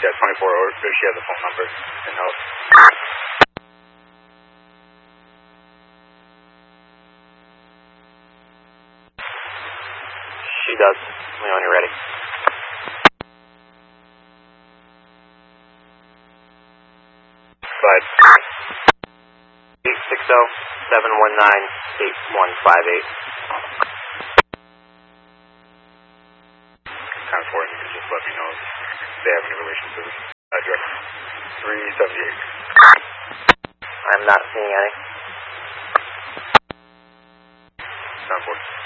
Yeah, 24, or if she has a phone number, and help. She does. Let me know when you're ready. Go ahead. 860-719-8158. Time for it, you can just let me know if they have any relation to this address. 378. I'm not seeing any. Time for it.